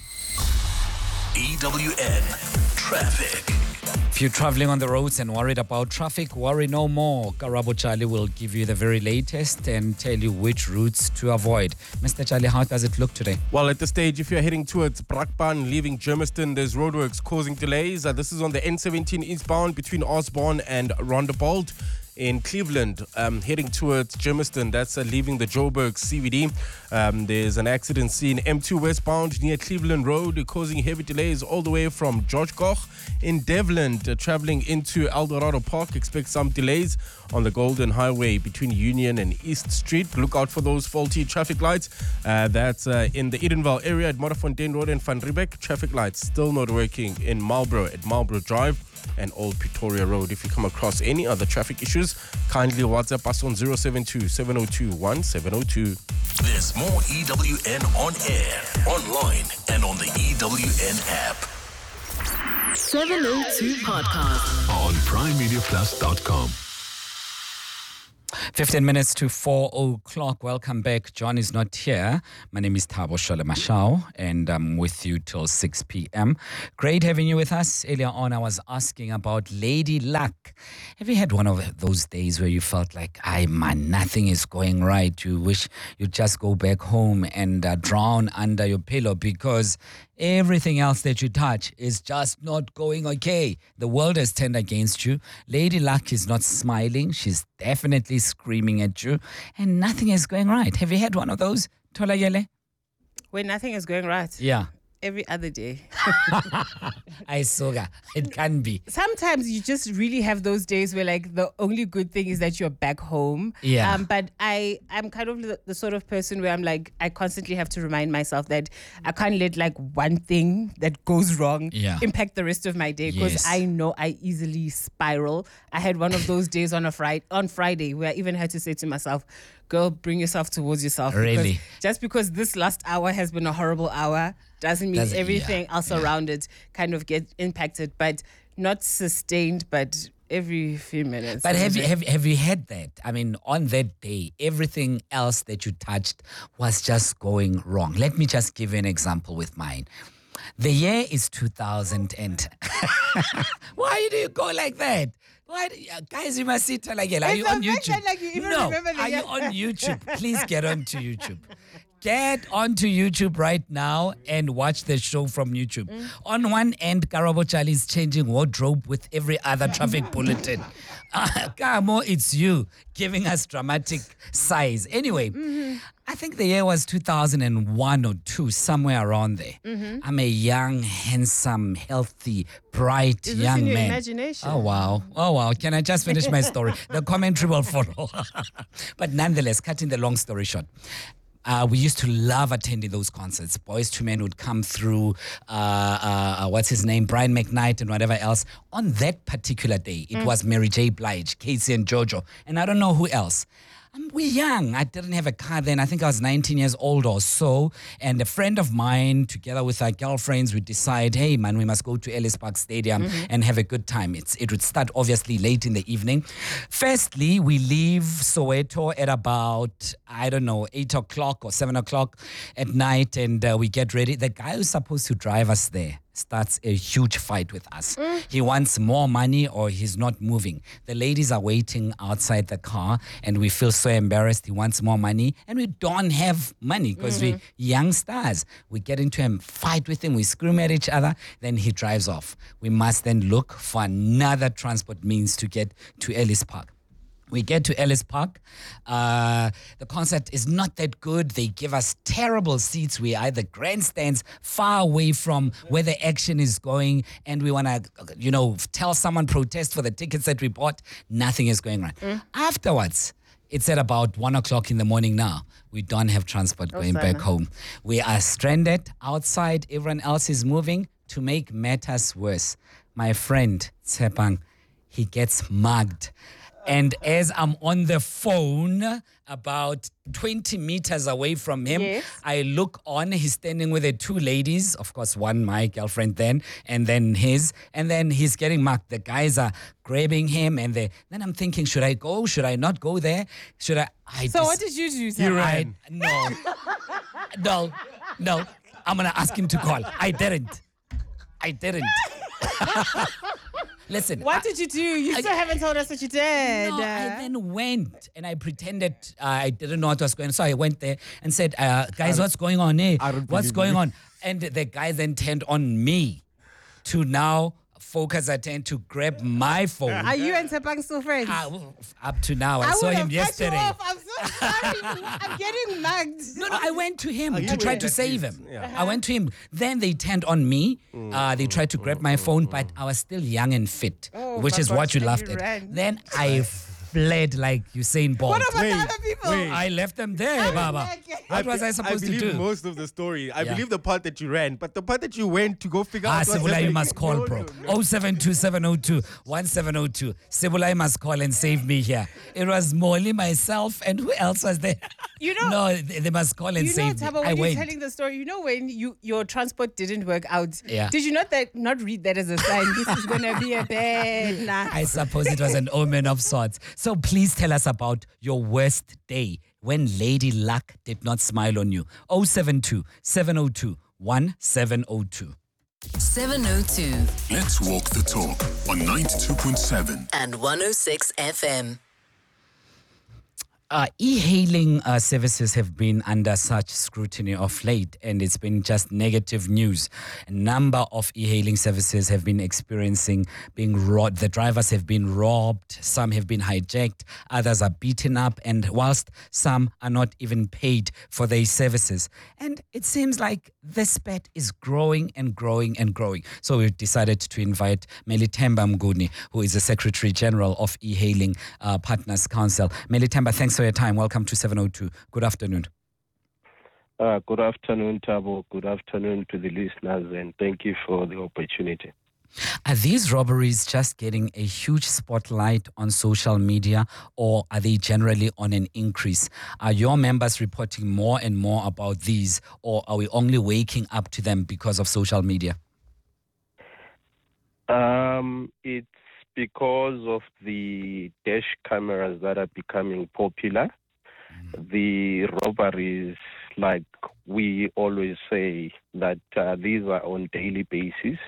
E W N Traffic. If you're traveling on the roads and worried about traffic, worry no more. Karabo Charlie will give you the very latest and tell you which routes to avoid. Mister Charlie, how does it look today? Well, at this stage, if you're heading towards Brakpan, leaving Germiston, there's roadworks causing delays. Uh, this is on the N seventeen eastbound between Osborne and Rondebold. in Cleveland, um, heading towards Germiston. That's uh, leaving the Joburg C B D. Um, there's an accident scene M two westbound near Cleveland Road, causing heavy delays all the way from George Koch in Devland, uh, traveling into Eldorado Park. Expect some delays on the Golden Highway between Union and East Street. Look out for those faulty traffic lights. Uh, that's uh, in the Edenvale area at Modderfontein Road and Van Riebeck. Traffic lights still not working in Marlborough at Marlborough Drive and Old Pretoria Road. If you come across any other traffic issues, kindly WhatsApp us on zero seven two, seven zero two, one seven zero two. There's more E W N on air, online, and on the E W N app. seven oh two Podcast on prime media plus dot com. fifteen minutes to four o'clock. Welcome back. John is not here. My name is Thabo Shole Mashao, and I'm with you till six p.m. Great having you with us. Earlier on, I was asking about Lady Luck. Have you had one of those days where you felt like, ay man, nothing is going right? You wish you'd just go back home and uh, drown under your pillow because everything else that you touch is just not going okay. The world has turned against you. Lady Luck is not smiling. She's definitely screaming at you. And nothing is going right. Have you had one of those, Tolayele? When nothing is going right? Yeah. Every other day. I saw it can be. Sometimes you just really have those days where like the only good thing is that you're back home. Yeah. Um, but I, I'm kind of the, the sort of person where I'm like, I constantly have to remind myself that I can't let like one thing that goes wrong yeah. impact the rest of my day because Yes. I know I easily spiral. I had one of those days on a Friday, on Friday where I even had to say to myself, girl, bring yourself towards yourself. Really? Because just because this last hour has been a horrible hour doesn't mean Doesn't- everything yeah, else yeah. around it kind of get impacted, but not sustained, but every few minutes. But have you, have, have you had that? I mean, on that day, everything else that you touched was just going wrong. Let me just give you an example with mine. The year is two thousand and... Why do you go like that? Why do you, guys, you must sit like, are you It's on the fact YouTube? that, like, you even no, remember the are year. you on YouTube? Please get onto YouTube. Get onto YouTube right now and watch the show from YouTube. Mm. On one end, Karabo Charlie is changing wardrobe with every other traffic bulletin. Uh, Kamo, it's you giving us dramatic sighs. Anyway, Mm-hmm. I think the year was two thousand one or two, somewhere around there. Mhm. I'm a young, handsome, healthy, bright Is this young in your man. imagination? Oh, wow. Oh, wow. Can I just finish my story? The commentary will follow. But nonetheless, cutting the long story short, Uh, we used to love attending those concerts. Boys to Men would come through, uh, uh, what's his name, Brian McKnight and whatever else. On that particular day, it Mm. was Mary J. Blige, Casey and Jojo, and I don't know who else. Um, we're young. I didn't have a car then. I think I was nineteen years old or so. And a friend of mine, together with our girlfriends, would decide, hey, man, we must go to Ellis Park Stadium Mhm. and have a good time. It's It would start, obviously, late in the evening. Firstly, we leave Soweto at about, I don't know, eight o'clock or seven o'clock at night, and uh, we get ready. The guy who's supposed to drive us there starts a huge fight with us. Mm. He wants more money or he's not moving. The ladies are waiting outside the car and we feel so embarrassed. He wants more money and we don't have money because Mhm. we're young stars. We get into a fight with him, we scream at each other, then he drives off. We must then look for another transport means to get to Ellis Park. We get to Ellis Park. Uh, the concert is not that good. They give us terrible seats. We are at the grandstands far away from where the action is going. And we want to, you know, tell someone, protest for the tickets that we bought. Nothing is going right. Mm. Afterwards, it's at about one o'clock in the morning now. We don't have transport Oh, going Simon. back home. We are stranded outside. Everyone else is moving. To make matters worse, my friend, Tsepang, he gets mugged. And as I'm on the phone, about twenty meters away from him, Yes. I look on. He's standing with the two ladies, of course, one my girlfriend then, and then his, and then he's getting mugged. The guys are grabbing him, and they, then I'm thinking, should I go? Should I not go there? Should I? I So dis- what did you do? You Sam? ran. No, no, no. I'm gonna ask him to call. I didn't. I didn't. Listen. What I- did you do? You I- still haven't told us what you did. No, I then went and I pretended uh, I didn't know what was going on. So I went there and said, uh, guys, what's going on here? What's believe going you. on? And the guy then turned on me to now Focus attend to grab my phone. Are you and Sepang still friends? Uh, up to now, I, I saw would him have cut yesterday. you off. I'm so sorry. I'm getting mugged. No, no, I went to him Oh, you to try went to at save least, him. yeah. I went to him. Then they turned on me. Uh, they tried to grab my phone, but I was still young and fit, Oh, which my is gosh, what you and laughed you at. ran. Then I fled like Usain Bolt. What about the other people? wait. I left them there, Baba. What was I supposed I to believe do? most of the story. I Yeah. believe the part that you ran, but the part that you went to go figure Ah, out what's Sibulai, you happening- must call, No, bro. no, no. oh seven two seven oh two one seven oh two. Sibulai must call and save me here. It was Molly, myself, and who else was there? You know, no, they, they must call and You know, save me. Tabo, I when you're went. telling the story, you know when you your transport didn't work out. Yeah. Did you not that not read that as a sign? This is gonna be a bad night. I suppose it was an omen of sorts. So please tell us about your worst day when Lady Luck did not smile on you. oh seven two seven oh two one seven oh two. seven oh two Let's walk the talk on ninety-two point seven. and one oh six F M. Uh, e-hailing uh, services have been under such scrutiny of late, and it's been just negative news. A number of e-hailing services have been experiencing being robbed. The drivers have been robbed. Some have been hijacked. Others are beaten up. And whilst some are not even paid for their services, and it seems like this spat is growing and growing and growing. So we've decided to invite Melithemba Mnguni, who is the Secretary General of E-Hailing uh, Partners Council. Melithemba, thanks for your time. Welcome to seven oh two. Good afternoon. Uh, good afternoon, Tabo. Good afternoon to the listeners, and thank you for the opportunity. Are these robberies just getting a huge spotlight on social media, or are they generally on an increase? Are your members reporting more and more about these, or are we only waking up to them because of social media? Um, it's because of the dash cameras that are becoming popular. Mm. The robberies, like we always say, that uh, these are on daily basis.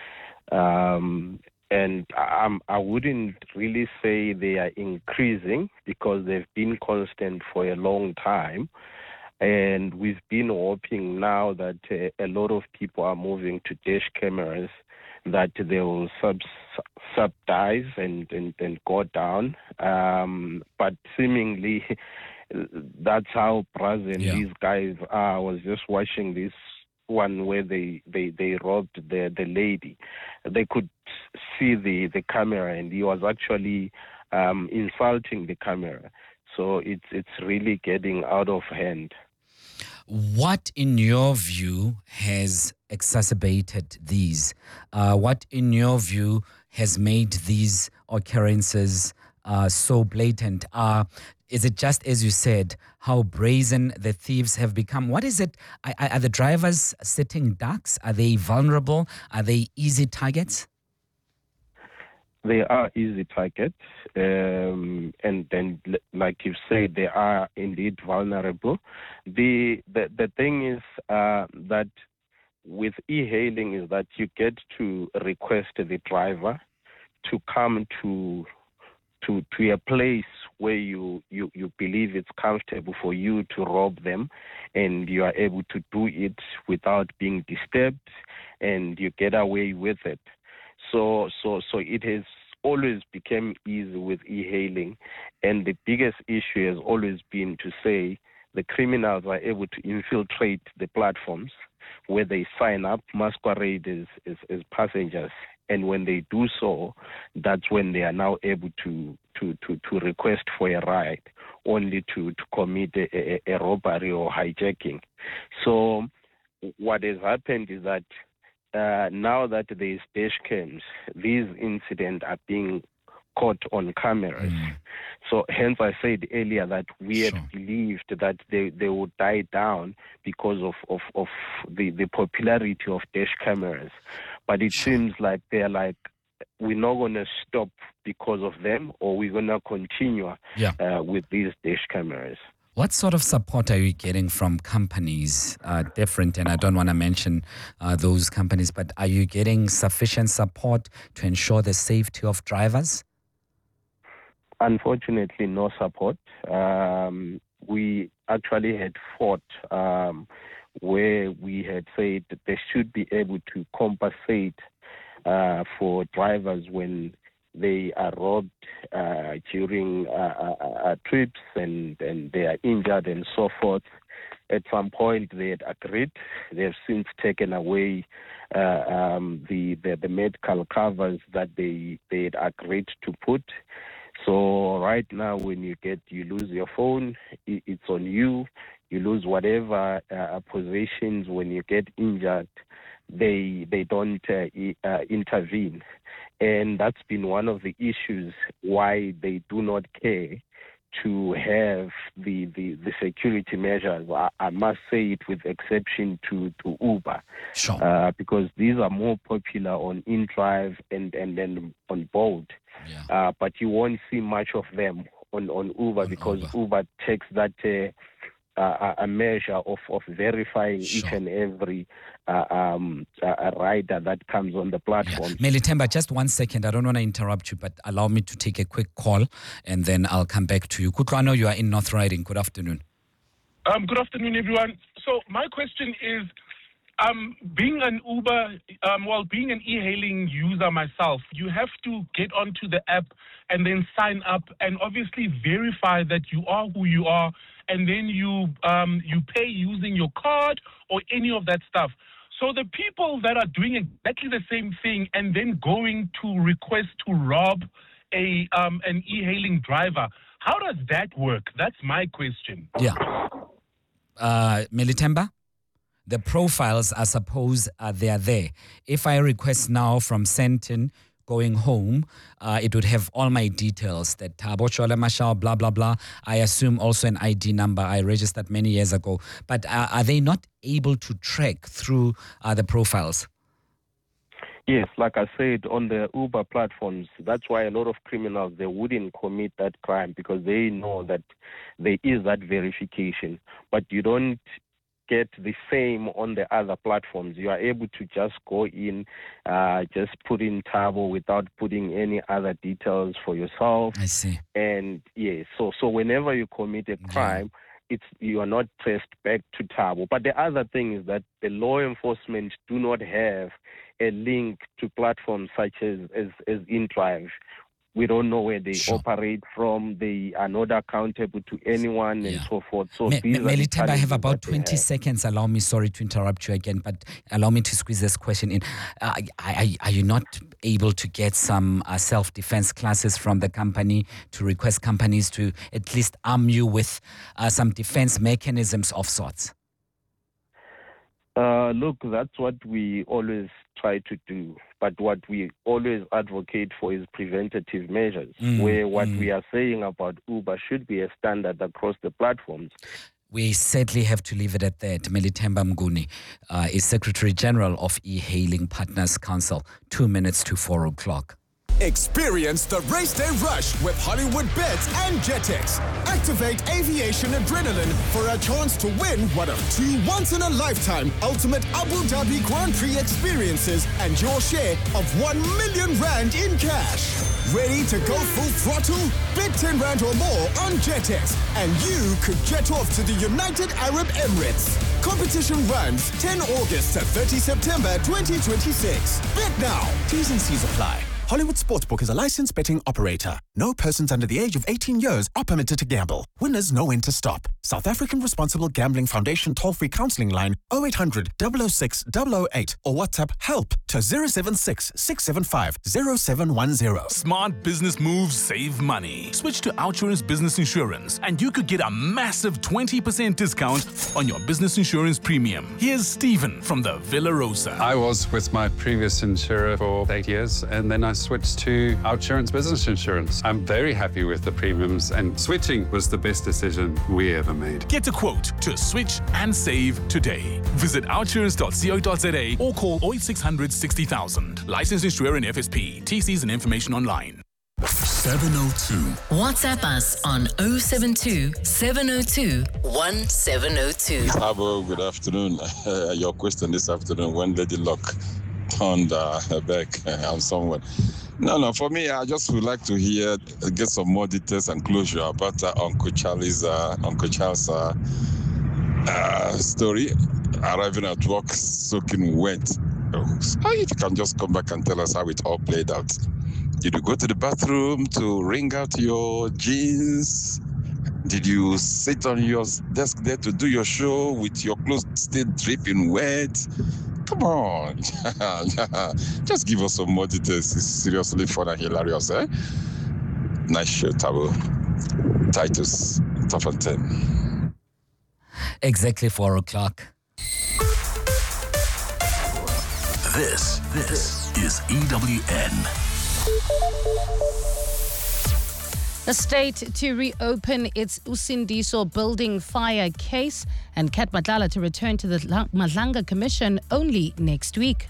Um, and um, I wouldn't really say they are increasing because they've been constant for a long time. And we've been hoping now that uh, a lot of people are moving to dash cameras, that they will sub subsidize and, and, and go down. Um, but seemingly that's how present yeah. these guys are. I was just watching this one where they, they, they robbed the, the lady. They could see the, the camera, and he was actually um, insulting the camera. So it's it's really getting out of hand. What, in your view, has exacerbated these? Uh, what, in your view, has made these occurrences uh, so blatant? Uh, is it just, as you said, how brazen the thieves have become? What is it? Are, are the drivers sitting ducks? Are they vulnerable? Are they easy targets? They are easy targets, um, and then, like you said, they are indeed vulnerable. The the, the thing is uh, that with e-hailing is that you get to request the driver to come to to to a place where you, you, you believe it's comfortable for you to rob them, and you are able to do it without being disturbed, and you get away with it. So, so, so it has always become easy with e-hailing, and the biggest issue has always been to say the criminals are able to infiltrate the platforms where they sign up, masquerade as, as, as passengers, and when they do so, that's when they are now able to to, to, to request for a ride, only to, to commit a, a, a robbery or hijacking. So what has happened is that Uh, now that there is dash cams, these incidents are being caught on cameras. Mm. So hence I said earlier that we sure. had believed that they, they would die down because of, of, of the, the popularity of dash cameras. But it sure. seems like they're like, we're not going to stop because of them, or we're going to continue yeah. uh, with these dash cameras. What sort of support are you getting from companies, uh, different, and I don't want to mention uh, those companies, but are you getting sufficient support to ensure the safety of drivers? Unfortunately, no support. Um, we actually had fought um, where we had said that they should be able to compensate uh, for drivers when they are robbed uh, during uh, uh, uh, trips and, and they are injured and so forth. At some point, they had agreed. They have since taken away uh, um, the, the the medical covers that they they had agreed to put. So right now, when you get you lose your phone, it's on you. You lose whatever uh, possessions when you get injured. They they don't uh, uh, intervene. And that's been one of the issues why they do not care to have the, the, the security measures. I, I must say it with exception to, to Uber. Sure. Uh, because these are more popular on InDrive and, and then on Bolt. Yeah. Uh, but you won't see much of them on, on Uber on because Uber. Uber takes that uh, uh, a measure of, of verifying Sure. each and every uh, um, uh, rider that comes on the platform. Yeah. Melithemba, just one second. I don't want to interrupt you, but allow me to take a quick call and then I'll come back to you. Kutlo, I know you are in North Riding. Good afternoon. Um, good afternoon, everyone. So my question is, um, being an Uber, um, well, being an e-hailing user myself, you have to get onto the app and then sign up and obviously verify that you are who you are, and then you um, you pay using your card or any of that stuff. So the people that are doing exactly the same thing and then going to request to rob a um, an e-hailing driver, how does that work? That's my question. Yeah. Uh, Melithemba, the profiles are supposed uh, they are there. If I request now from Sentin going home, uh, it would have all my details, that Thabo Chola Mashao, blah, blah, blah. I assume also an I D number. I registered many years ago. But uh, are they not able to track through uh, the profiles? Yes, like I said, on the Uber platforms, that's why a lot of criminals, they wouldn't commit that crime because they know that there is that verification. But you don't get the same on the other platforms. You are able to just go in, uh, just put in Thabo without putting any other details for yourself. I see. And yes, so so whenever you commit a crime, yeah. it's you are not traced back to Thabo. But the other thing is that the law enforcement do not have a link to platforms such as as, as InDrive. We don't know where they sure. operate from. They are not accountable to anyone and yeah. so forth. So Me, these Me, are the Melithemba, I have about twenty have. seconds. Allow me, sorry to interrupt you again, but allow me to squeeze this question in. Uh, are, are you not able to get some uh, self-defense classes from the company to request companies to at least arm you with uh, some defense mechanisms of sorts? Uh, look, that's what we always try to do. But what we always advocate for is preventative measures, mm, where what mm. we are saying about Uber should be a standard across the platforms. We sadly have to leave it at that. Melithemba Mnguni uh, is Secretary General of E-Hailing Partners Council. Two minutes to four o'clock. Experience the race day rush with Hollywood Bets and Jetex. Activate aviation adrenaline for a chance to win one of two once-in-a-lifetime ultimate Abu Dhabi Grand Prix experiences and your share of one million rand in cash. Ready to go full throttle? Bet ten rand or more on Jetex and you could jet off to the United Arab Emirates. Competition runs tenth August to thirtieth September twenty twenty-six. Bet now. T's and C's apply. Hollywood Sportsbook is a licensed betting operator. No persons under the age of eighteen years are permitted to gamble. Winners know when to stop. South African Responsible Gambling Foundation toll-free counseling line oh eight hundred, double oh six, double oh eight or WhatsApp HELP to zero seven six, six seven five, zero seven one zero. Smart business moves save money. Switch to Outsurance Business Insurance and you could get a massive twenty percent discount on your business insurance premium. Here's Stephen from the Villa Rosa. I was with my previous insurer for eight years and then I switched to Outsurance Business Insurance. I'm very happy with the premiums and switching was the best decision we ever made. Get a quote to switch and save today. Visit outsurance dot co dot za or call oh eight six hundred, sixty thousand. Licensed insurer and F S P. T Cs and information online. seven oh two. WhatsApp us on oh seven two, seven oh two, one seven oh two. Thabo, good afternoon. Uh, your question this afternoon, when Lady Luck turned uh, back on someone. No, no, for me, I just would like to hear, get some more details and closure about uh, Uncle Charlie's, uh, Uncle Charles' uh, uh, story, arriving at work soaking wet Oh, so if you can just come back and tell us how it all played out. Did you go to the bathroom to wring out your jeans? Did you sit on your desk there to do your show with your clothes still dripping wet? Come on. Just give us some more details. It's seriously fun and hilarious, eh? Nice show, Tabo. Titus, top and ten. Exactly four o'clock. This, this is E W N. The state to reopen its Usindiso building fire case and Kat Matlala to return to the Madlanga Commission only next week.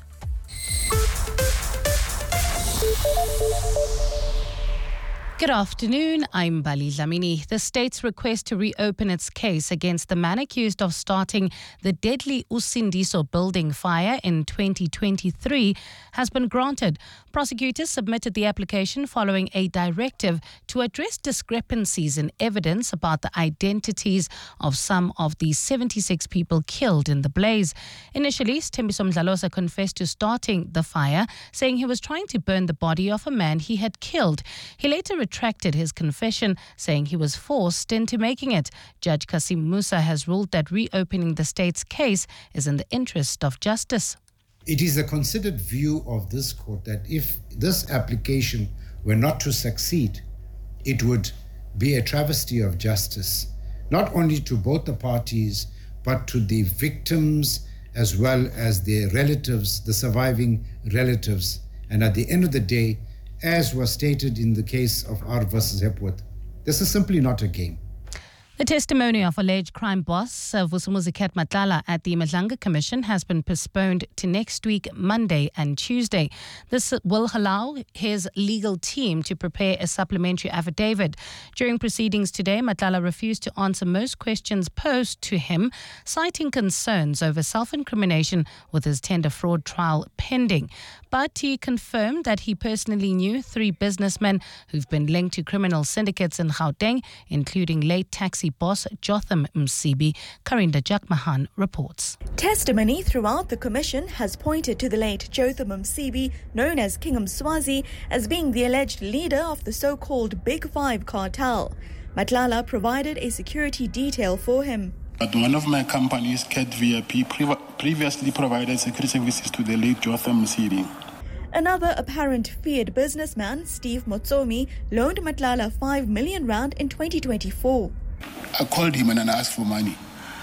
Good afternoon, I'm Bali Dlamini. The state's request to reopen its case against the man accused of starting the deadly Usindiso building fire in twenty twenty-three has been granted. Prosecutors submitted the application following a directive to address discrepancies in evidence about the identities of some of the seventy-six people killed in the blaze. Initially, Thembiso Mdlalosa confessed to starting the fire, saying he was trying to burn the body of a man he had killed. He later retracted his confession, saying he was forced into making it. Judge Kasim Musa has ruled that reopening the state's case is in the interest of justice. It is a considered view of this court that if this application were not to succeed, it would be a travesty of justice, not only to both the parties, but to the victims as well as their relatives, the surviving relatives. And at the end of the day, as was stated in the case of R versus Hepworth, this is simply not a game. The testimony of alleged crime boss uh, Vusumuzi Kat Matlala at the Madlanga Commission has been postponed to next week, Monday and Tuesday. This will allow his legal team to prepare a supplementary affidavit. During proceedings today, Matlala refused to answer most questions posed to him, citing concerns over self-incrimination with his tender fraud trial pending. But he confirmed that he personally knew three businessmen who've been linked to criminal syndicates in Gauteng, including late taxi boss Jotham Msibi. Karinda Jakmahan reports. Testimony throughout the commission has pointed to the late Jotham Msibi, known as King Mswazi, as being the alleged leader of the so-called Big Five cartel. Matlala provided a security detail for him. But one of my companies, Cat V I P, pre- previously provided security services to the late Jotham Msibi. Another apparent feared businessman, Steve Motsomi, loaned Matlala five million rand in twenty twenty-four. I called him and I asked for money.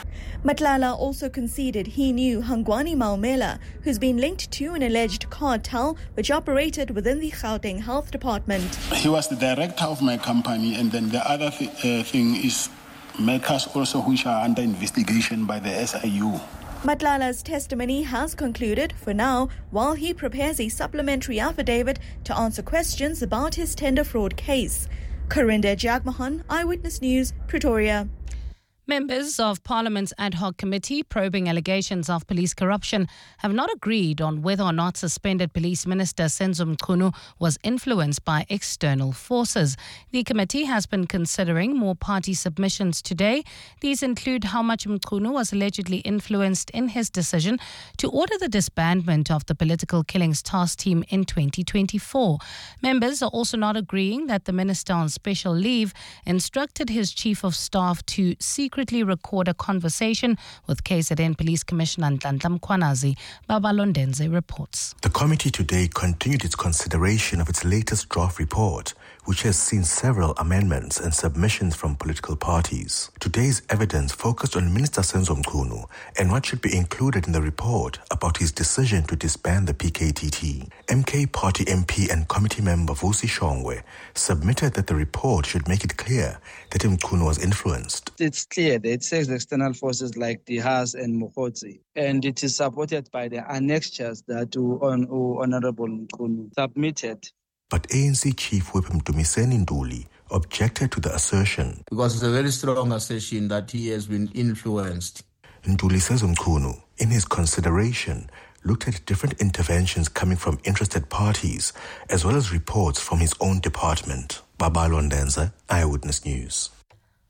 Matlala also conceded he knew Hangwani Maumela, who's been linked to an alleged cartel which operated within the Gauteng Health Department. He was the director of my company, and then the other th- uh, thing is makers also which are under investigation by the S I U. Matlala's testimony has concluded for now while he prepares a supplementary affidavit to answer questions about his tender fraud case. Karinda Jagmohan, Eyewitness News, Pretoria. Members of Parliament's ad hoc committee probing allegations of police corruption have not agreed on whether or not suspended Police Minister Senzo Mchunu was influenced by external forces. The committee has been considering more party submissions today. These include how much Mchunu was allegedly influenced in his decision to order the disbandment of the Political Killings Task Team in twenty twenty-four. Members are also not agreeing that the minister on special leave instructed his chief of staff to secretly record a conversation with K Z N Police Commissioner Nhlanhla Mkhwanazi. Babalondenze reports. The committee today continued its consideration of its latest draft report, which has seen several amendments and submissions from political parties. Today's evidence focused on Minister Senzo Mchunu and what should be included in the report about his decision to disband the P K T T. M K Party M P and committee member Vusi Shongwe submitted that the report should make it clear that Mchunu was influenced. It's clear that it says external forces like the Haas and Mokotsi, and it is supported by the annexures that Honorable Mchunu submitted. But A N C Chief Whip Mdumiseni Nduli objected to the assertion. Because it's a very strong assertion that he has been influenced. Nduli says Mchunu, in his consideration, looked at different interventions coming from interested parties, as well as reports from his own department. Babalo Ndenza, Eyewitness News.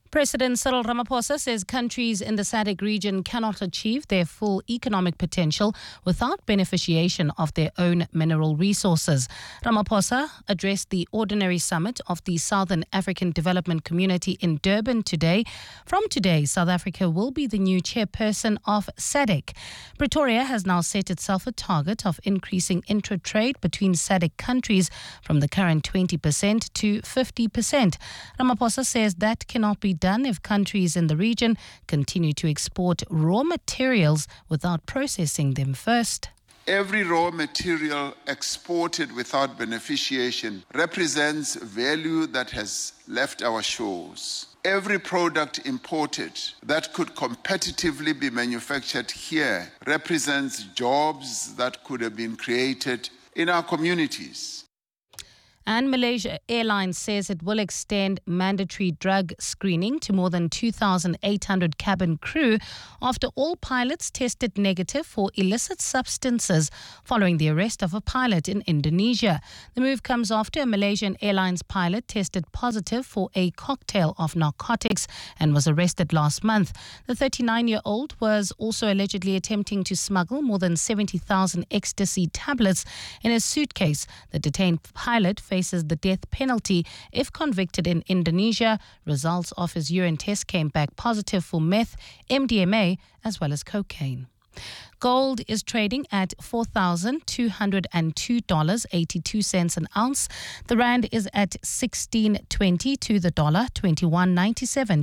President Cyril Ramaphosa says countries in the S A D C region cannot achieve their full economic potential without beneficiation of their own mineral resources. Ramaphosa addressed the Ordinary Summit of the Southern African Development Community in Durban today. From today, South Africa will be the new chairperson of S A D C. Pretoria has now set itself a target of increasing intra-trade between S A D C countries from the current twenty percent to fifty percent. Ramaphosa says that cannot be done if countries in the region continue to export raw materials without processing them first. Every raw material exported without beneficiation represents value that has left our shores. Every product imported that could competitively be manufactured here represents jobs that could have been created in our communities. And Malaysia Airlines says it will extend mandatory drug screening to more than two thousand eight hundred cabin crew after all pilots tested negative for illicit substances following the arrest of a pilot in Indonesia. The move comes after a Malaysian Airlines pilot tested positive for a cocktail of narcotics and was arrested last month. The thirty-nine-year-old was also allegedly attempting to smuggle more than seventy thousand ecstasy tablets in a suitcase. The detained pilot faces the death penalty if convicted in Indonesia. Results of his urine test came back positive for meth, M D M A, as well as cocaine. Gold is trading at four thousand two hundred two dollars and eighty-two cents an ounce. The rand is at sixteen twenty to the dollar, twenty-one ninety-seven.